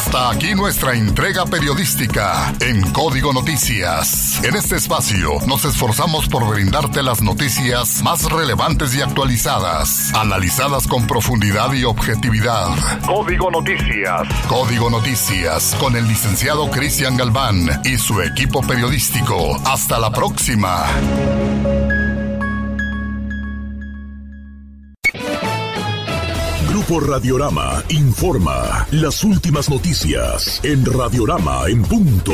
Hasta aquí nuestra entrega periodística en Código Noticias. En este espacio nos esforzamos por brindarte las noticias más relevantes y actualizadas, analizadas con profundidad y objetividad. Código Noticias. Código Noticias con el licenciado Cristian Galván y su equipo periodístico. Hasta la próxima. Grupo Radiorama informa las últimas noticias en Radiorama en punto.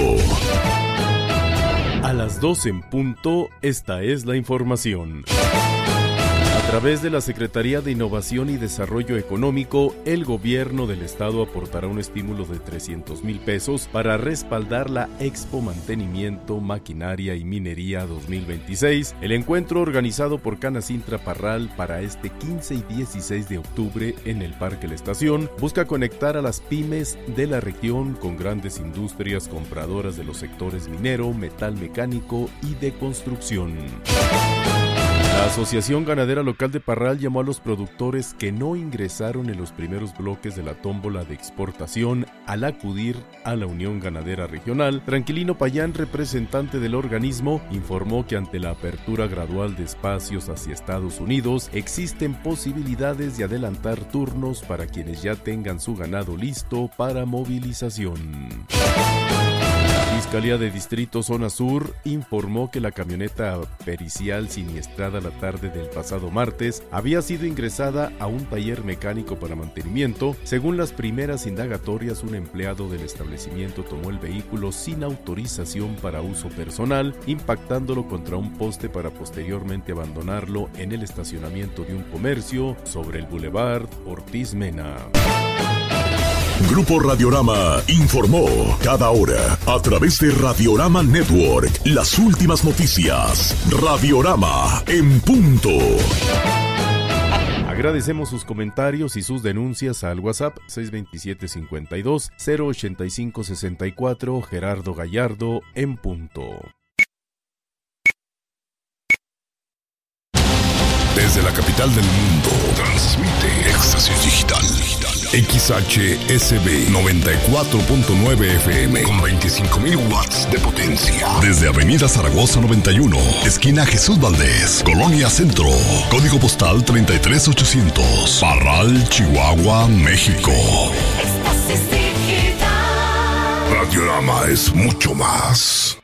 A las 12 en punto, esta es la información. A través de la Secretaría de Innovación y Desarrollo Económico, el gobierno del estado aportará un estímulo de 300,000 pesos para respaldar la Expo Mantenimiento, Maquinaria y Minería 2026. El encuentro organizado por Canacintra Parral para este 15 y 16 de octubre en el Parque La Estación busca conectar a las pymes de la región con grandes industrias compradoras de los sectores minero, metal mecánico y de construcción. La Asociación Ganadera Local de Parral llamó a los productores que no ingresaron en los primeros bloques de la tómbola de exportación al acudir a la Unión Ganadera Regional. Tranquilino Payán, representante del organismo, informó que ante la apertura gradual de espacios hacia Estados Unidos, existen posibilidades de adelantar turnos para quienes ya tengan su ganado listo para movilización. La Fiscalía de Distrito Zona Sur informó que la camioneta pericial siniestrada la tarde del pasado martes había sido ingresada a un taller mecánico para mantenimiento. Según las primeras indagatorias, un empleado del establecimiento tomó el vehículo sin autorización para uso personal, impactándolo contra un poste para posteriormente abandonarlo en el estacionamiento de un comercio sobre el Boulevard Ortiz Mena. Grupo Radiorama informó cada hora a través de Radiorama Network las últimas noticias. Radiorama en punto. Agradecemos sus comentarios y sus denuncias al WhatsApp 627-52-085-64, Gerardo Gallardo en punto. Desde la capital del mundo, transmite Éxtasis Digital. XHSB 94.9 FM con 25,000 watts de potencia. Desde Avenida Zaragoza 91, esquina Jesús Valdés, Colonia Centro. Código postal 33800. Parral, Chihuahua, México. Radiorama es mucho más.